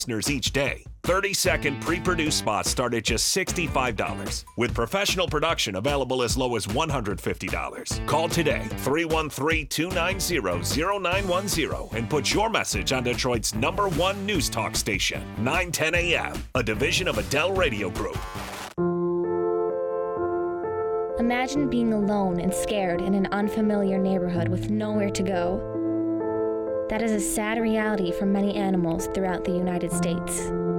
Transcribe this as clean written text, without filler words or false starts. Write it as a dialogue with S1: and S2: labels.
S1: listeners each day. 30-second pre-produced spots start at just $65, with professional production available as low as $150. Call today, 313-290-0910, and put your message on Detroit's #1 news talk station, 910 AM, a division of Adele Radio Group.
S2: Imagine being alone and scared in an unfamiliar neighborhood with nowhere to go. That is a sad reality for many animals throughout the United States.